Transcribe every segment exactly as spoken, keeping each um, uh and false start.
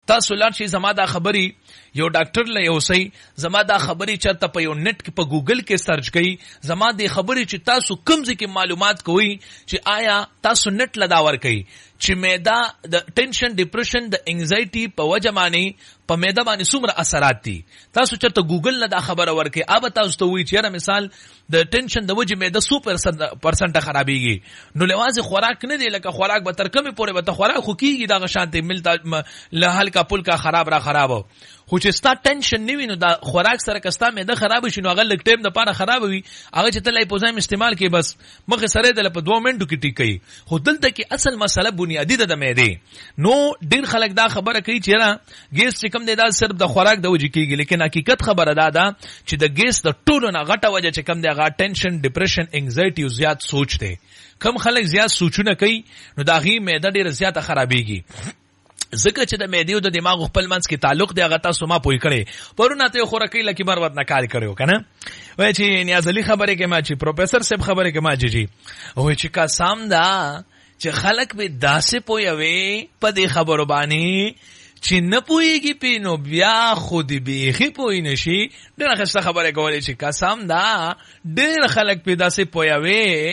تاسو لاړ شئ زما دا خبري یو ډاکټر له یو سي زما دا خبري چرته په یو نت کې په ګوګل کې سرچ کړئ زما د خبري چې تاسو کوم ځکه معلومات کوئ چې آیا تاسو نت لداور کوي چې معده د ټینشن ډیپریشن د انگزایټي په وجه باندې په معده باندې څومره اثرات دي تاسو چرته ګوګل نه دا خبره ورکړئ اوب تاسو ته وی چې مثال د ټینشن د وجه معده سو پرسنټ خرابېږي نو لوازم خوراک نه دی لکه خوراک به تر کومه پورې به خوراک خو کیږي دا شانته ملتا له هلکا پلکا خراب را خراب خو چې ستا ټینشن نه وینو دا خوراک سره کستا معده خراب شي نو هغه لک ټیم د پاره خراب وي هغه چې تل ایپوزایم استعمال کې بس مخه سره د په دوه منټو کې ټیک کوي خو دلته کې اصل مسله بنیادی ده د معده نو ډیر خلک دا خبره کوي چې را ګیس چې کوم دی دا صرف د خوراک د وجې کیږي لیکن حقیقت خبره ده دا چې د ګیس د ټولو نه غټه وجه چې کوم دی هغه ټینشن ډیپریشن انگزایټي او زیات سوچ دی کم خلک زیات سوچونه کوي نو دا غي معده ډیر زیات خرابېږي ځکه چې د معدې او د دماغ خپل منځ کې تعلق دی هغه تاسو ما پوي کړي پرونه ته خوراکي لکه بار ود نکال کړو کنه وای چې نیاز علي خبره کې ما چې پروفیسور صاحب خبره کې ما جی وای چې کا سام دا چې خلک به داسې پوي په دې خبرو باندې چې نه پويږي پینو بیا خود بیخي پوي نشي ډېر ښه خبره کولې چې قسم دا ډېر خلک پیدا سي پويوي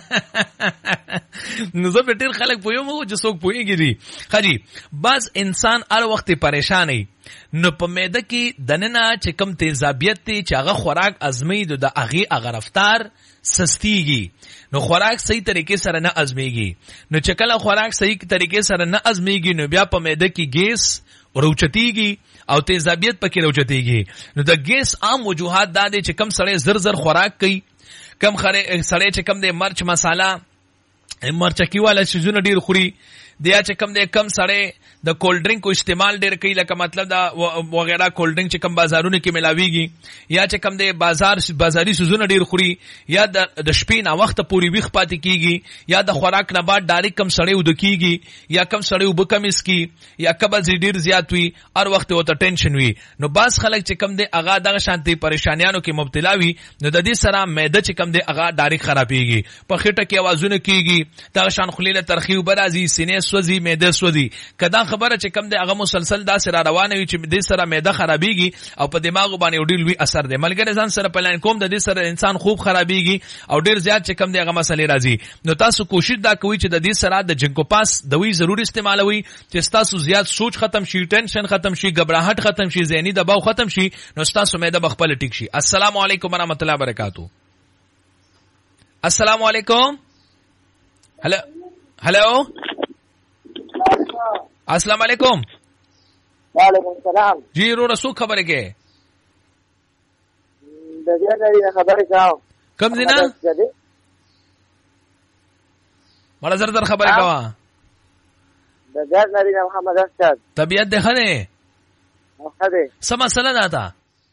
نو زه به ډېر خلک پويم او چې څوک پويږي دي خجي بس انسان هر وخت پریشان وي نو په معده کې دننه چې کم تیزابیت تی چې هغه خوراک ازمید د اغي اغه رفتار سستیږي نو خوراک صحیح طریقې سره نه ازمیږي نو چې کله خوراک صحیح طریقې سره نه ازمیږي نو بیا په معده کې ګیس روچتیږي او تیزابیت پکې روچتیږي نو د ګیس عام وجوهات دا دي چې کم سړی زر زر خوراک کوي کم سړی چې کم دی مرچ مساله مرچکی والا شیزونه ډیر خوري دیا چې کم دی کم سړی د کولډ ډرینک کو استعمال ډیر کوي لکه مطلب دا وغیرہ کولډ ډرینک چې کم بازارونو کې ملاويږي یا چې کم دی بازار بازاري سوزونه ډیر خوري یا د شپې نه وخت پوری ویخ پاتې کیږي یا د خوراک نه بعد ډایرک کم سړی ود کیږي یا کم سړی وب کم اس کی یا قبض ډیر زیات وي هر وخت وته ټینشن وي نو باز خلک چې کم دی اغا دغه شانتي پریشانیانو کې مبتلا وي نو د دې سره معده چې کم دی اغا ډایرک خرابېږي په خټه کې اوازونه کیږي دا شان خلیله ترخیو برازي سینې سوځي معده سوځي کدا خبره چې کم دی هغه مسلسل دا سره روانه وي چې د سره معده خرابېږي او په دماغ باندې ډیر لوی اثر دی ملګری ځان سره پلان کوم د دې سره انسان خوب خرابېږي او ډیر زیات چې کم دی هغه مسلې راځي نو تاسو کوشش دا کوئ چې د دې سره د جنکو پاس دوی ضروري استعمالوي چې تاسو زیات سوچ ختم شي ټینشن ختم شي غبرهټ ختم شي ذهني دباو ختم شي نو تاسو معده بخپل ټیک شي السلام علیکم ورحمت الله وبرکاتہ السلام علیکم هلو هلو السلام علیکم وعلیکم السلام جی رو رسو خبره کې د دې نه خبره کاو کم دینا مړه زر در خبره کاوه د ځاد نبی محمد استاد طبيعت ده خنه خده سم مسله ده تا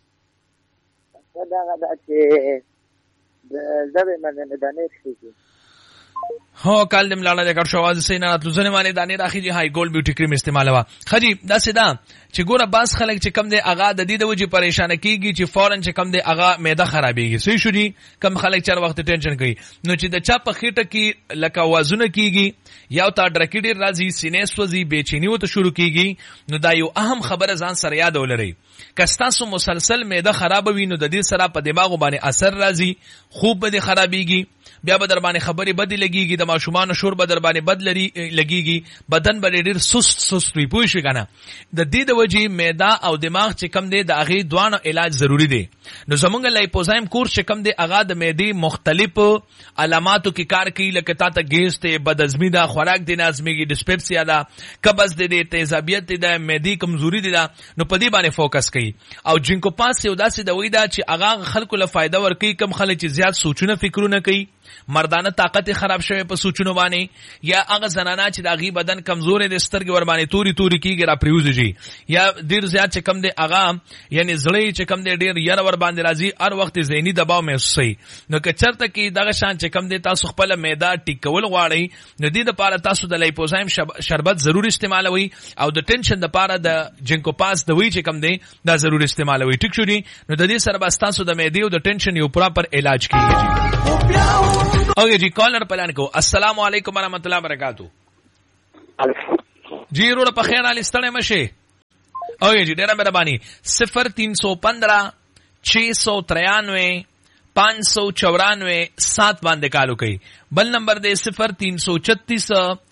دا دا چې د زبې باندې دانې شي هو کال دم لاړه د کړ شواز سینا تلزنه باندې دانې راخي جی هاي ګولډ بیوټي کریم استعمال وا خجی دا سدا چې ګوره باس خلک چې کم دی اغا د دې د وجې پریشان کیږي چې فورن چې کم دی اغا معده خرابېږي صحیح شو دي کم خلک چر وخت ټینشن کوي نو چې د چا په خېټه کې لکه وازونه کیږي یا تا ډرکې ډیر راځي سینې سوځي بېچینی وته شروع کیږي نو دا یو اهم خبره ځان سره یاد ولرئ کستاسو مسلسل معده خراب وي نو د دې سره په دماغ باندې اثر راځي خوب به خرابېږي بیا به در باندې خبرې بدې لګيږي د ماشومان شور به در باندې بد لري لګيږي بدن به ډېر سست سست وي پوه شئ کنه د دې د وجې معده او دماغ چې کم دی د هغې دوانو علاج ضروری دی نو زمونږ لایپوزایم کورس چې کم دی هغه د معدې مختلف علاماتو کې کار کوي لکه تا ته ګیس دی بدهضمي ده خوراک دی نه هضمېږي ډسپیپسیا ده قبض دی دی تیزابیت دی ده معدې کمزوري دی ده نو په دې باندې فوکس کوي او جنکو پاس یو داسې دوی ده چې هغه خلکو له فایده ورکوي کم خلک چې زیات سوچونه فکرونه کوي مردانه طاقت خراب شوی په سوچونو باندې یا هغه زنانه چې د هغې بدن کمزورې د سترګې ور باندې توري توري کېږي را پریوځي یا ډېر زیات چې کم دی هغه یعنې زړه چې کم دی ډېر یره ور باندې راځي هر وخت ذهني دباو محسوسوي نو که چېرته کې دغه شان چې کم دی تاسو خپله معده ټیک کول غواړئ نو دې دپاره تاسو د لایپوزایم شربت ضرور استعمالوئ او د ټینشن دپاره د جنکوپاس دوی چې کم دی دا ضرور استعمالوئ ټیک شو دي نو د دې سره به ستاسو د معدې او د ټینشن یو پراپر علاج کېږي اوکے جی کالر پلان کو السلام علیکم ورحمۃ اللہ وبرکاتہ جی روڑ په خیر علي ستړی مشه اوکے جی ډیره مهرباني صفر تین سو پندرہ چھ سو ترانوے پانچ سو چورانوے سات باندې کالو کوي. بل نمبر دے صفر تین سو چھتیس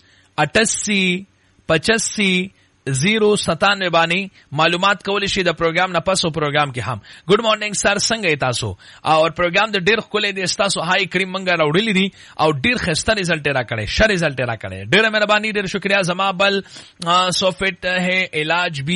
اٹھاسی پچاسی زیرو ستانوے باندې معلومات کول شي د پروګرام نه پس او پروګرام کې هم. ګډ مارننګ سر څنګه تاسو او پروګرام د ډیر خولې د تاسو هاي کریم منګه راوړلې دي او ډیر خسته رزلټ را کړي ش رزلټ را کړي. ډیر مهرباني ډیر شکریا. زما بل سوفټ ہے علاج بھی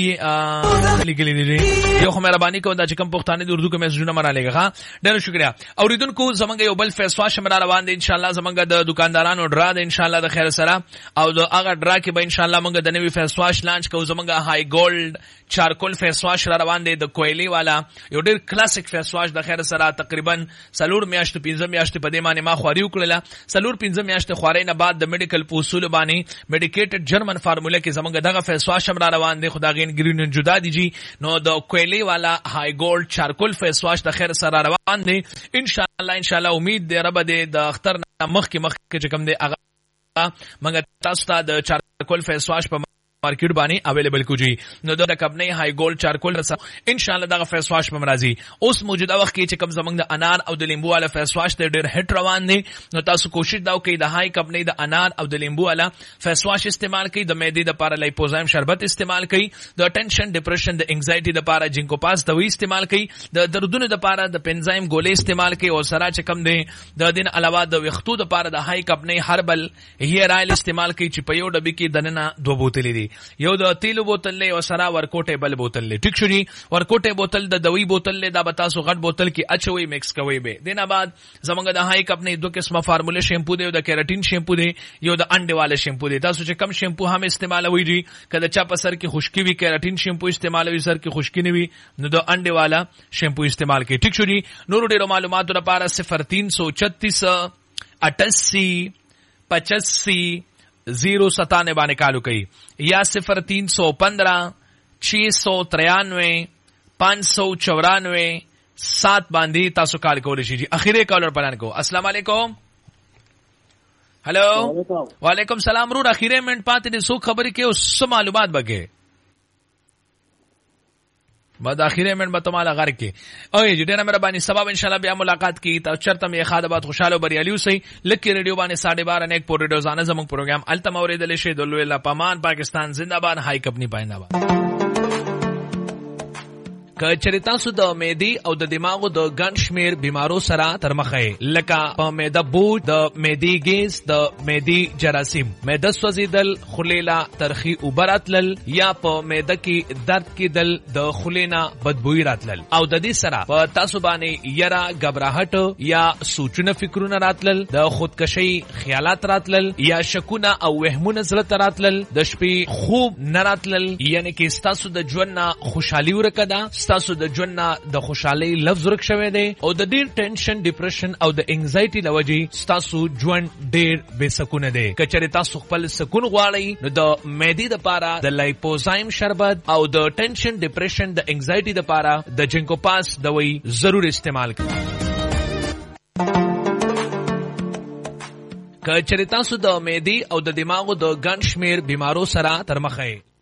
لګلې دي یو مهرباني کوم د چکم پښتانه د اردو کې میسجونه مرا لګا. ډیر شکریا. اوریدونکو زمونږ یو بل فیس واش مرا روان دي ان شاء الله. زمونږ د دکاندارانو ډرا ده ان شاء الله د خیر سره او د هغه ډرا کې به ان شاء الله موږ د نوې فیس واش کو زمونږه هاي ګولډ چارکول فیس واش را روان دي د کوئلی والا یو ډیر کلاسیک فیس واش د خیر سره تقریبا سلور میاشت پنځه میاشت په دې باندې ما خواري وکړله. سلور پنځه میاشت خواري نه بعد د میډیکل اصول باندې میډیکیټډ جرمن فارموله کې زمونږه دغه فیس واش را روان دي. خداغین گرین جدا دي جی نو د کوئلی والا هاي ګولډ چارکول فیس واش د خیر سره روان دي ان شاء الله. ان شاء الله امید دی رب دې د اختر مخ کې مخ کې کوم دي هغه منګه تاسو ته د چارکول فیس واش په مارکیټ باندې اویلیبل کوجی نو د کمپنی هاي ګولډ چارکول رسا ان شاء الله دغه فیس واش په مرাজি. اوس موجوده وخت کې چې کوم زمنګ د انار او د لیمبو والا فیس واش ته ډېر هټ روان دي نو تاسو کوشش دا وکړئ د هاي کمپنی د انار او د لیمبو والا فیس واش استعمال کړئ. د معدې د لپاره لایپوزایم شربت استعمال کړئ. د ټینشن ډیپریشن د انزایټي د لپاره جینکو پاس دوی استعمال کړئ. د دردونو د لپاره د پنزایم ګولې استعمال کړئ او سره چې کوم دي د دین علاوه د وختو د لپاره د هاي کمپنی هربل هیر آیل استعمال کړئ چې په یو ډبي کې دننه دوه بوتلې دي. یو د تیلو بوتل له او سره ورکوټه بل بوتل له ټیک شو جی. ورکوټه بوتل د دوی بوتل له دا بتا سو غټ بوتل کې اچوي مکس کوي به. دینه بعد زمونږ د هاي کمپنی دوه قسمه فارموله شیمپو دی. د کیراټین شیمپو دی یو د انډه والے شیمپو دی. تاسو چې کم شیمپو هم استعمالوي جی کله چا په سر کې خشکی وی کیراټین شیمپو استعمالوي سر کې خشکی نه وي نو د انډه والا شیمپو استعمال کړئ. ټیک شو جی. نور ډیرو معلوماتو لپاره صفر تین سو چھتیس اٹھاسی پچاسی زیرو ستانے بانے کالو کئی یا صفر تین سو پندرہ چھ سو ترانوے پانچ سو چورانوے سات باندھی تاسو کال کو رشی جی. اخیرے کالر پلان کو السلام علیکم. ہلو وعلیکم سلام. رور اخیرے منٹ پاتے دے سو خبر کے اس معلومات بگے بعد اخیره من به تماله غر کې او یې ډېر مهرباني. سبب ان شاء الله بیا ملاقات کی تا چرته می خاله باد خوشاله بریالي اوسئ. لکه ریډیو باندې ساڑھے بارہ نیک پور ریډیو ځانه زموږ پروګرام التم اوریدل شي. دلوي الله پامان پاکستان زنده باد. هاي کمپنی پاینده که چریتا سو د معدې او د دماغو د ګڼ شمیر بیمارو سره تر مخه لکه په معده بوج د معدې ګیس د معدې جراثیم معده سوځیدل خلیلا ترخی وبراتل یا په معده کې درد کېدل د خلینا بدبوئی راتل او د دې سره په تاسو باندې یرا غبرهټ یا سوچونه فکرونه راتل د خودکشي خیالات راتل یا شکونه او وهمونه زړه راتل د شپې خوب نه راتل یعنی کې تاسو د ژوند خوشحالي ورکدا تاسو د ژوند د خوشحالي لفظ ورک شوی دی او د ډیر ټینشن ډیپریشن او د انزایټي لوجې تاسو ژوند ډیر بے سکونه دی. کچره تاسو خپل سکون غواړئ نو د معدې لپاره د لایپوزایم شربت او د ټینشن ډیپریشن د انزایټي لپاره د جینکو پاس دوی ضرور استعمال کړئ. کچره تاسو د معدې او د دماغو د ګڼ شمیر بیمارو سره تر مخه